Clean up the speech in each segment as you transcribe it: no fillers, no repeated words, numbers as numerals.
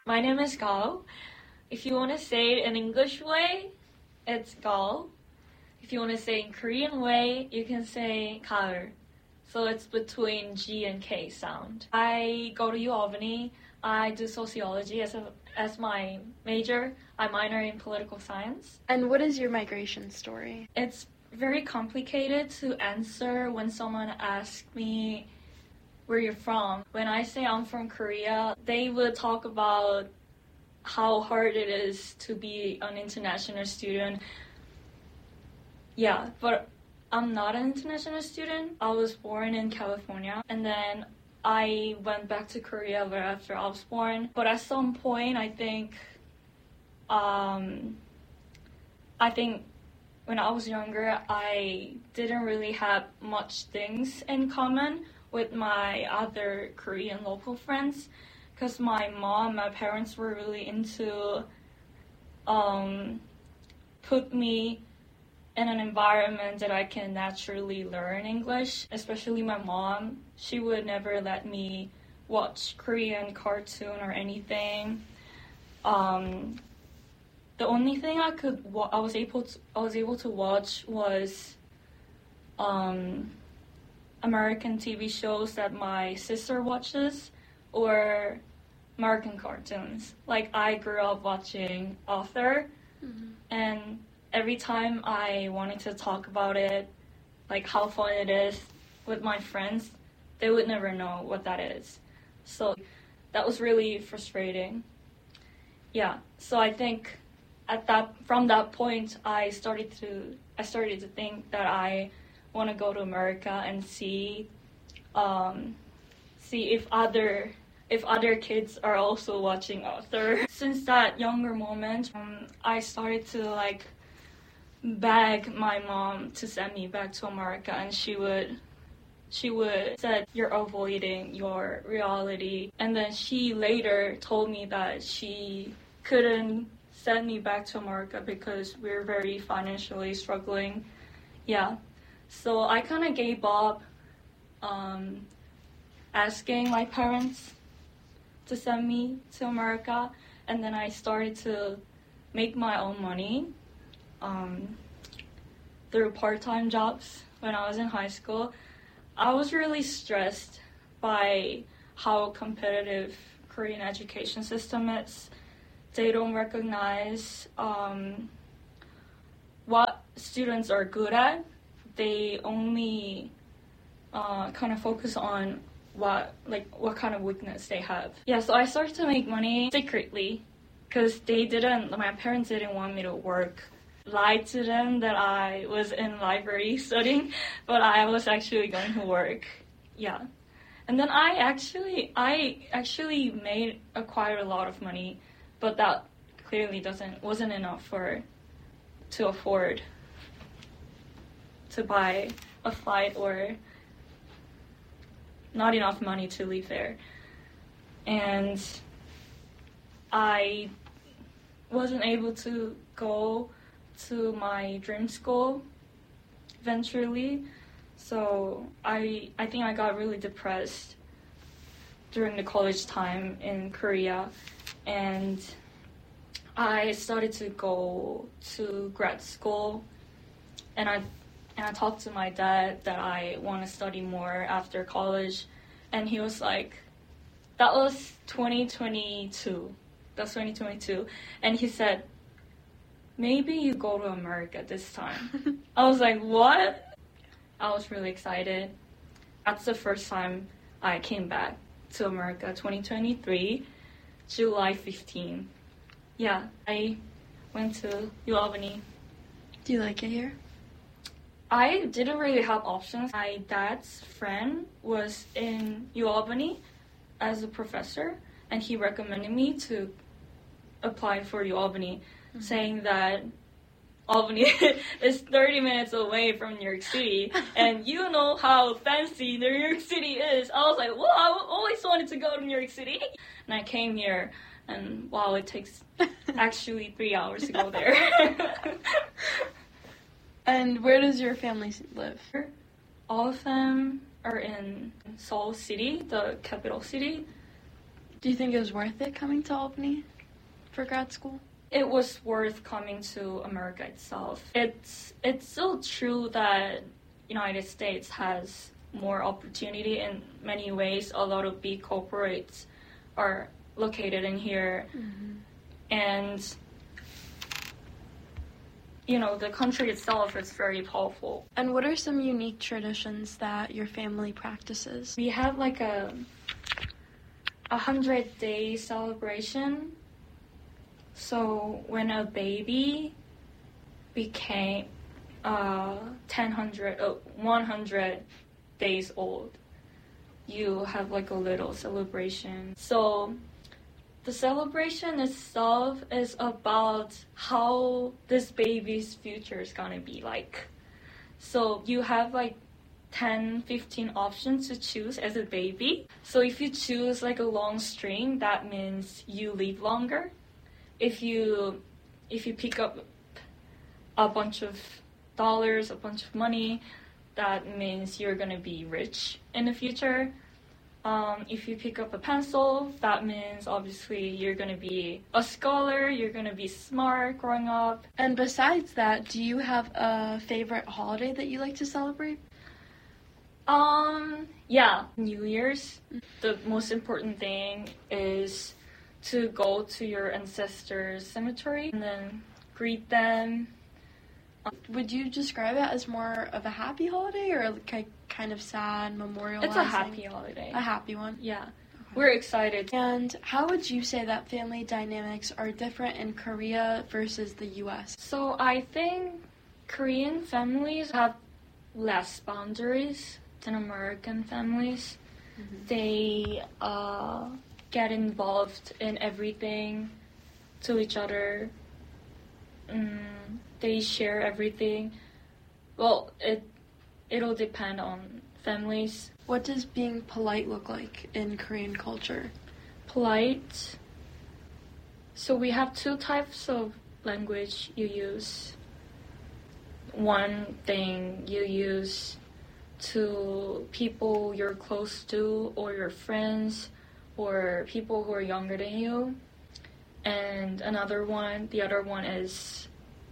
My name is Gao. If you want to say it in English way, it's Gao. If you want to say it in Korean way, you can say 가을. So it's between G and K sound. I go to UAlbany. I do sociology as my major. I minor in political science. And what is your migration story? It's very complicated to answer when someone asks me where you're from. When I say I'm from Korea, they would talk about how hard it is to be an international student. Yeah, but I'm not an international student. I was born in California, and then I went back to Korea right after I was born. But at some point, I think when I was younger, I didn't really have much things in common with my other Korean local friends, because my parents were really into put me in an environment that I can naturally learn English. Especially my mom, she would never let me watch Korean cartoon or anything. The only thing I was able to watch was American TV shows that my sister watches, or American cartoons. Like, I grew up watching Arthur, and every time I wanted to talk about it, like how fun it is with my friends, they would never know what that is. So that was really frustrating. Yeah, so I think from that point, I started to think that I want to go to America and see if other kids are also watching Arthur. Since that younger moment, I started to beg my mom to send me back to America, and she would said, "You're avoiding your reality." And then she later told me that she couldn't send me back to America because we're very financially struggling. Yeah. So I kind of gave up asking my parents to send me to America, and then I started to make my own money through part-time jobs when I was in high school. I was really stressed by how competitive Korean education system is. They don't recognize what students are good at. They only kind of focus on what kind of weakness they have. Yeah, so I started to make money secretly because my parents didn't want me to work. Lied to them that I was in library studying, but I was actually going to work. Yeah. And then I actually made quite a lot of money, but that clearly wasn't enough to afford to buy a flight, or not enough money to live there. And I wasn't able to go to my dream school eventually. So I think I got really depressed during the college time in Korea, and I started to go to grad school, and I talked to my dad that I want to study more after college, and he was like, that was 2022. That's 2022. And he said, maybe you go to America this time. I was like, what? I was really excited. That's the first time I came back to America, 2023, July 15. Yeah, I went to UAlbany. Do you like it here? I didn't really have options. My dad's friend was in UAlbany as a professor, and he recommended me to apply for UAlbany, saying that Albany is 30 minutes away from New York City, and you know how fancy New York City is. I was like, well, I always wanted to go to New York City. And I came here, and wow, it takes actually 3 hours to go there. And where does your family live? All of them are in Seoul City, the capital city. Do you think it was worth it coming to Albany for grad school? It was worth coming to America itself. It's still true that United States has more opportunity in many ways. A lot of big corporates are located in here. Mm-hmm. And the country itself is very powerful. And what are some unique traditions that your family practices? We have like a 100-day celebration. So when a baby became 100 days old, you have like a little celebration. So the celebration itself is about how this baby's future is gonna be like. So you have like 10, 15 options to choose as a baby. So if you choose like a long string, that means you live longer. If you pick up a bunch of dollars, a bunch of money, that means you're gonna be rich in the future. If you pick up a pencil, that means obviously you're going to be a scholar, you're going to be smart growing up. And besides that, do you have a favorite holiday that you like to celebrate? Yeah, New Year's. The most important thing is to go to your ancestors' cemetery and then greet them. Would you describe it as more of a happy holiday or like kind of sad, memorializing? It's a happy holiday. A happy one? Yeah. Okay. We're excited. And how would you say that family dynamics are different in Korea versus the U.S.? So I think Korean families have less boundaries than American families. Mm-hmm. They get involved in everything to each other. They share everything. Well, it'll depend on families. What does being polite look like in Korean culture? Polite. So we have two types of language you use. One thing you use to people you're close to or your friends or people who are younger than you. And the other one is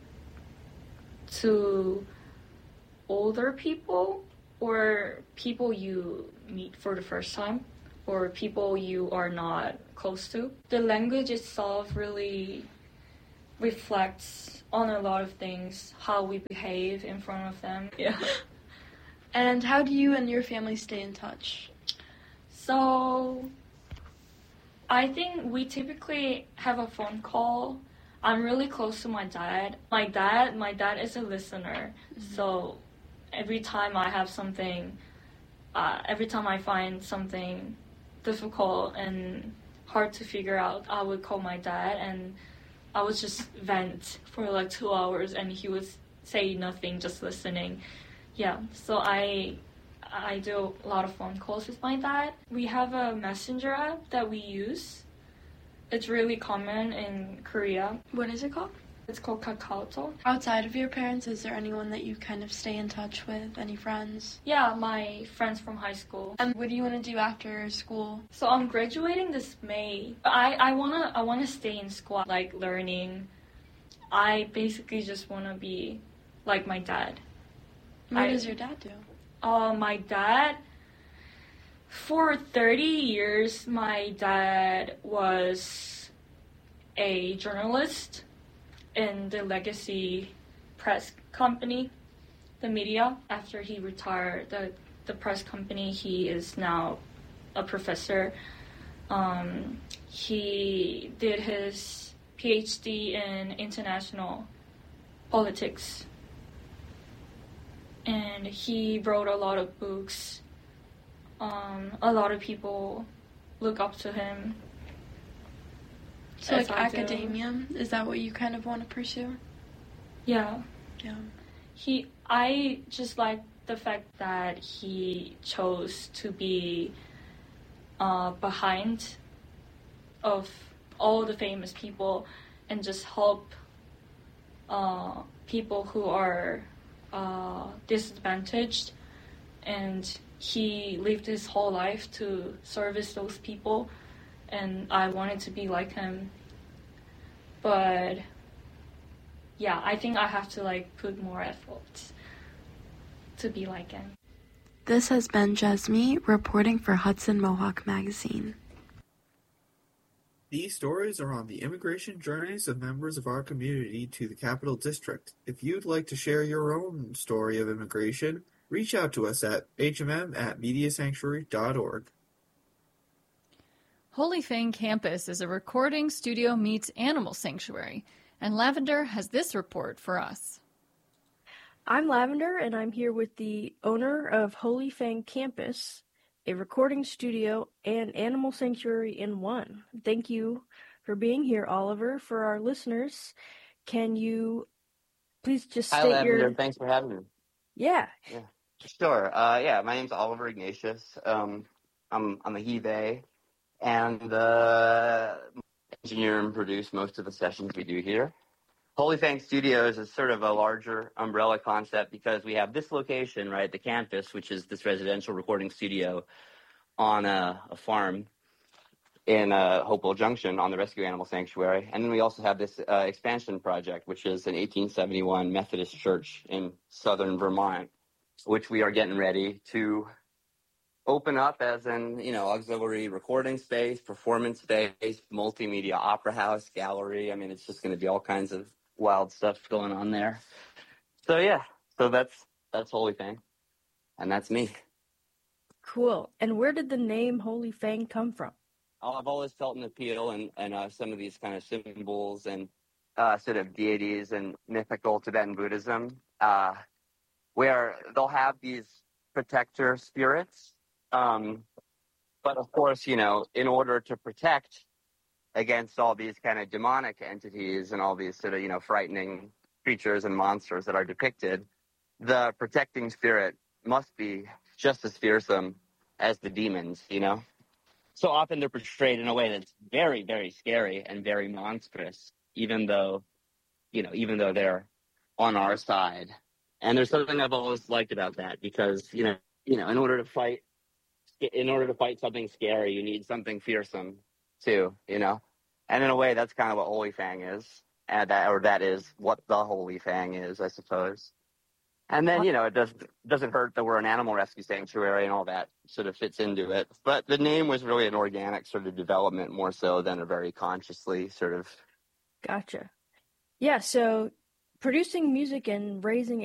to older people or people you meet for the first time or people you are not close to. The language itself really reflects on a lot of things, how we behave in front of them. Yeah. And how do you and your family stay in touch? So I think we typically have a phone call. I'm really close to my dad. My dad is a listener. Mm-hmm. So every time I have something, every time I find something difficult and hard to figure out, I would call my dad and I would just vent for like 2 hours and he would say nothing, just listening. Yeah, so I do a lot of phone calls with my dad. We have a messenger app that we use. It's really common in Korea. What is it called? It's called KakaoTalk. Outside of your parents, is there anyone that you kind of stay in touch with? Any friends? Yeah, my friends from high school. And what do you want to do after school? So I'm graduating this May. I wanna stay in school, like learning. I basically just wanna be like my dad. What does your dad do? My dad, for 30 years, my dad was a journalist in the Legacy Press Company, the media. After he retired, the press company, he is now a professor. He did his PhD in international politics. And he wrote a lot of books. A lot of people look up to him. So like academia, is that what you kind of want to pursue? Yeah. Yeah. I just like the fact that he chose to be behind of all the famous people and just help people who are disadvantaged, and he lived his whole life to service those people, and I wanted to be like him. But yeah, I think I have to like put more effort to be like him. This has been Jasmine reporting for Hudson Mohawk Magazine. These stories are on the immigration journeys of members of our community to the Capital District. If you'd like to share your own story of immigration, reach out to us at hmm@mediasanctuary.org. Holy Fang Campus is a recording studio meets animal sanctuary, and Lavender has this report for us. I'm Lavender, and I'm here with the owner of Holy Fang Campus, a recording studio and animal sanctuary in one. Thank you for being here, Oliver. For our listeners, can you please just Hi, state Lavender. Thanks for having me. Yeah. Sure. My name's Oliver Ignatius. I'm a He-They, and engineer and produce most of the sessions we do here. Holy Fang Studios is sort of a larger umbrella concept because we have this location, right, the campus, which is this residential recording studio on a farm in Hopewell Junction on the Rescue Animal Sanctuary. And then we also have this expansion project, which is an 1871 Methodist church in southern Vermont, which we are getting ready to open up as an, auxiliary recording space, performance space, multimedia opera house, gallery. I mean, it's just going to be all kinds of wild stuff going on there. So that's Holy Fang, and that's me. Cool. And where did the name Holy Fang come from? I've always felt an appeal and some of these kind of symbols and sort of deities and mythical Tibetan Buddhism, where they'll have these protector spirits. But of course, in order to protect against all these kind of demonic entities and all these sort of, frightening creatures and monsters that are depicted, the protecting spirit must be just as fearsome as the demons, So often they're portrayed in a way that's very, very scary and very monstrous, even though they're on our side. And there's something I've always liked about that because, in order to fight something scary, you need something fearsome too, And in a way, that's kind of what Holy Fang is, and that is what the Holy Fang is, I suppose. And then, it doesn't hurt that we're an animal rescue sanctuary and all that sort of fits into it. But the name was really an organic sort of development more so than a very consciously sort of. Gotcha. Yeah, so producing music and raising